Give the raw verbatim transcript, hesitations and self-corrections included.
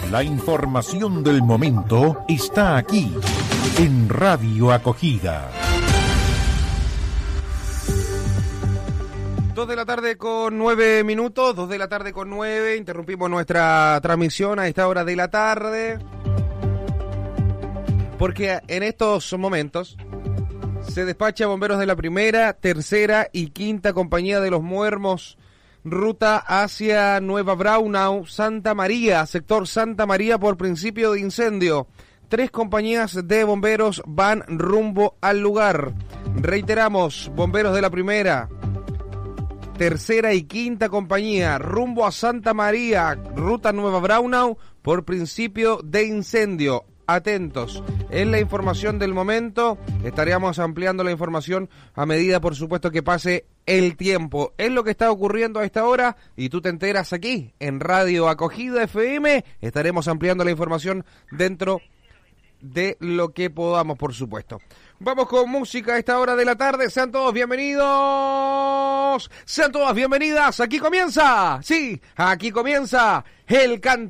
La información del momento está aquí, en Radio Acogida. Dos de la tarde con nueve minutos, dos de la tarde con nueve, interrumpimos nuestra transmisión a esta hora de la tarde, porque en estos momentos se despacha bomberos de la primera, tercera y quinta compañía de los Muermos, ruta hacia Nueva Braunau, Santa María, sector Santa María por principio de incendio. Tres compañías de bomberos van rumbo al lugar. Reiteramos, bomberos de la primera, tercera y quinta compañía, rumbo a Santa María, ruta Nueva Braunau, por principio de incendio. Atentos, es la información del momento, estaríamos ampliando la información a medida, por supuesto, que pase el tiempo. Es lo que está ocurriendo a esta hora y tú te enteras aquí, en Radio Acogida F M, estaremos ampliando la información dentro de lo que podamos, por supuesto. Vamos con música a esta hora de la tarde, sean todos bienvenidos, sean todas bienvenidas, aquí comienza, sí, aquí comienza el cantante.